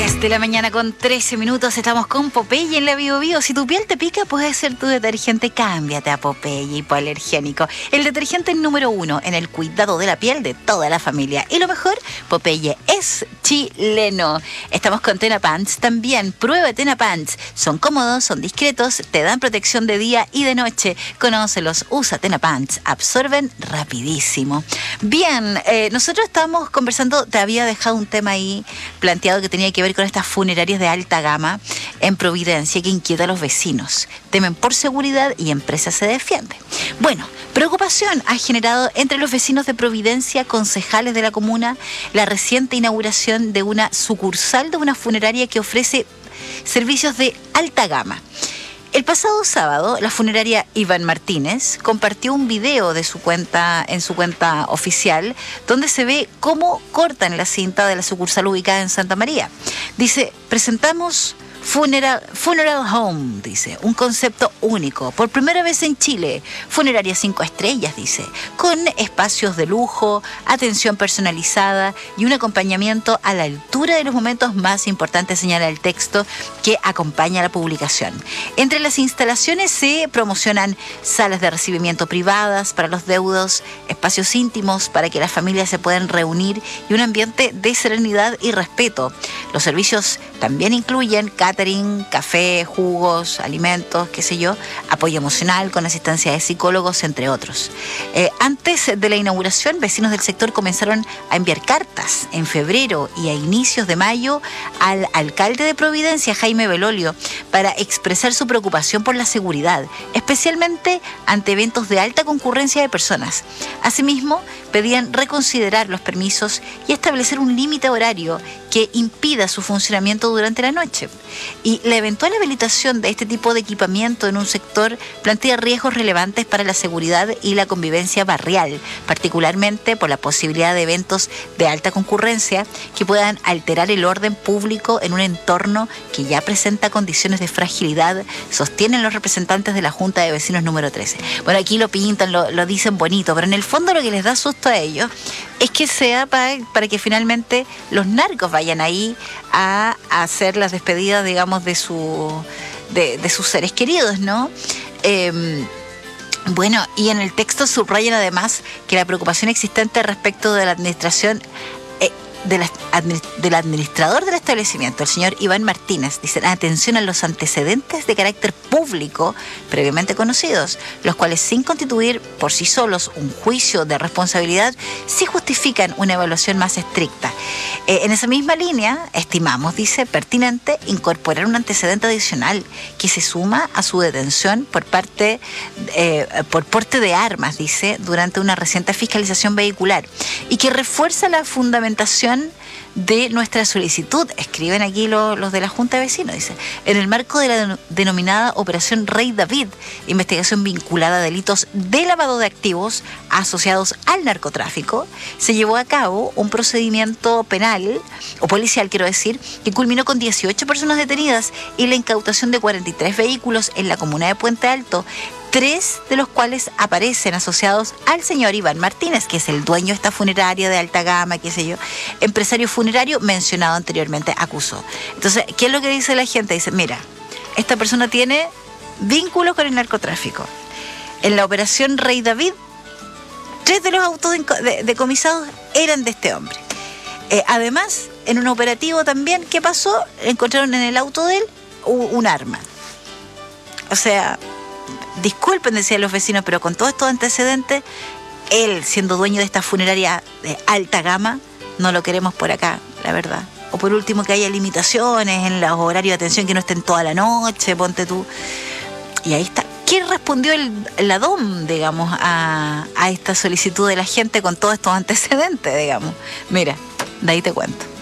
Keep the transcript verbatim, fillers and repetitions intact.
diez de la mañana con trece minutos, estamos con Popeye en la Bio Bio. Si tu piel te pica, puede ser tu detergente. Cámbiate a Popeye hipoalergénico. El detergente número uno en el cuidado de la piel de toda la familia. Y lo mejor, Popeye es chileno. Estamos con Tena Pants también. Prueba Tena Pants. Son cómodos, son discretos, te dan protección de día y de noche. Conócelos, usa Tena Pants. Absorben rapidísimo. Bien, eh, nosotros estábamos conversando, te había dejado un tema ahí planteado que tenía que ver con estas funerarias de alta gama en Providencia que inquieta a los vecinos. Temen por seguridad y empresa se defiende. Bueno, preocupación ha generado entre los vecinos de Providencia, concejales de la comuna, la reciente inauguración de una sucursal de una funeraria que ofrece servicios de alta gama. El pasado sábado, la funeraria Iván Martínez compartió un video de su cuenta, en su cuenta oficial, donde se ve cómo cortan la cinta de la sucursal ubicada en Santa María. Dice, presentamos Funeral, Funeral Home, dice, un concepto único, por primera vez en Chile, funeraria cinco estrellas, dice, con espacios de lujo, atención personalizada y un acompañamiento a la altura de los momentos más importantes, señala el texto que acompaña la publicación. Entre las instalaciones se promocionan salas de recibimiento privadas para los deudos, espacios íntimos para que las familias se puedan reunir y un ambiente de serenidad y respeto. Los servicios también incluyen catering, café, jugos, alimentos, qué sé yo, apoyo emocional con asistencia de psicólogos, entre otros. Eh, antes de la inauguración, vecinos del sector comenzaron a enviar cartas en febrero y a inicios de mayo al alcalde de Providencia, Jaime Belolio, para expresar su preocupación por la seguridad, especialmente ante eventos de alta concurrencia de personas. Asimismo, pedían reconsiderar los permisos y establecer un límite horario que impida su funcionamiento durante la noche. Y la eventual habilitación de este tipo de equipamiento en un sector plantea riesgos relevantes para la seguridad y la convivencia barrial, particularmente por la posibilidad de eventos de alta concurrencia que puedan alterar el orden público en un entorno que ya presenta condiciones de fragilidad, sostienen los representantes de la Junta de Vecinos número trece. Bueno, aquí lo pintan, lo, lo dicen bonito, pero en el fondo lo que les da susto a ellos es que sea para, para que finalmente los narcos vayan ahí a, a hacer las despedidas, digamos, de, su, de, de sus seres queridos, ¿no? Eh, bueno, y en el texto subrayan además que la preocupación existente respecto de la administración eh, de la, del administrador del establecimiento, el señor Iván Martínez, dicen, atención a los antecedentes de carácter público previamente conocidos, los cuales sin constituir por sí solos un juicio de responsabilidad, sí justifican una evaluación más estricta. Eh, en esa misma línea, estimamos, dice, pertinente incorporar un antecedente adicional que se suma a su detención por parte, eh, por porte de armas, dice, durante una reciente fiscalización vehicular y que refuerza la fundamentación de nuestra solicitud, escriben aquí lo, los de la Junta de Vecinos, dice, en el marco de la denominada Operación Rey David, investigación vinculada a delitos de lavado de activos asociados al narcotráfico, se llevó a cabo un procedimiento penal, o policial quiero decir, que culminó con dieciocho personas detenidas y la incautación de cuarenta y tres vehículos en la comuna de Puente Alto, tres de los cuales aparecen asociados al señor Iván Martínez, que es el dueño de esta funeraria de alta gama, qué sé yo, empresario funerario mencionado anteriormente, acusó. Entonces, ¿qué es lo que dice la gente? Dice, mira, esta persona tiene vínculos con el narcotráfico. En la operación Rey David, tres de los autos decomisados eran de este hombre. Eh, además, en un operativo también, ¿qué pasó? Encontraron en el auto de él un arma. O sea, disculpen, decían los vecinos, pero con todos estos antecedentes, él, siendo dueño de esta funeraria de alta gama, no lo queremos por acá, la verdad. O por último, que haya limitaciones en los horarios de atención, que no estén toda la noche, ponte tú. Y ahí está. ¿Qué respondió el, la D O M, digamos, a, a esta solicitud de la gente con todos estos antecedentes, digamos? Mira, de ahí te cuento.